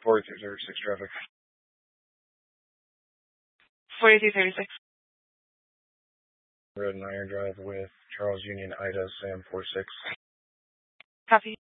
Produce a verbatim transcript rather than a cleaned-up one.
forty-two thirty-six traffic. forty-two thirty-six. Road and Iron Drive with Charles Union Ida Sam four six. Copy.